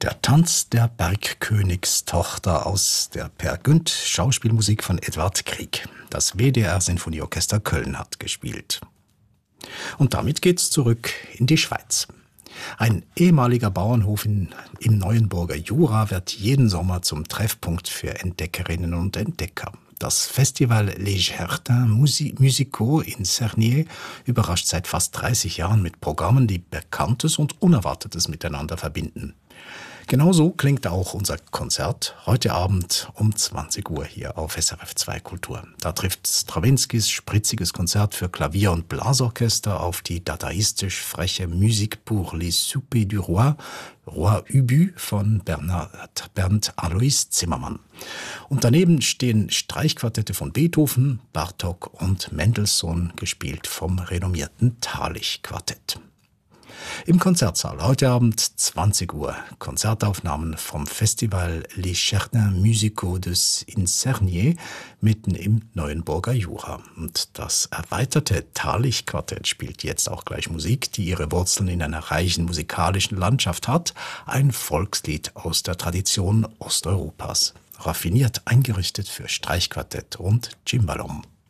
Der Tanz der Bergkönigstochter aus der Per Günd Schauspielmusik von Edvard Grieg. Das WDR Sinfonieorchester Köln hat gespielt. Und damit geht's zurück in die Schweiz. Ein ehemaliger Bauernhof im Neuenburger Jura wird jeden Sommer zum Treffpunkt für Entdeckerinnen und Entdecker. Das Festival Les Jardins Musicaux in Cernier überrascht seit fast 30 Jahren mit Programmen, die Bekanntes und Unerwartetes miteinander verbinden. Genauso klingt auch unser Konzert heute Abend um 20 Uhr hier auf SRF 2 Kultur. Da trifft Strawinskys spritziges Konzert für Klavier- und Blasorchester auf die dadaistisch freche Musique pour les soupers du Roi, Roi Ubu von Bernd Alois Zimmermann. Und daneben stehen Streichquartette von Beethoven, Bartók und Mendelssohn, gespielt vom renommierten Talich-Quartett. Im Konzertsaal heute Abend 20 Uhr Konzertaufnahmen vom Festival Les Jardins Musicaux in Cernier mitten im Neuenburger Jura. Und das erweiterte Talich-Quartett spielt jetzt auch gleich Musik, die ihre Wurzeln in einer reichen musikalischen Landschaft hat. Ein Volkslied aus der Tradition Osteuropas. Raffiniert eingerichtet für Streichquartett und Cimbalom.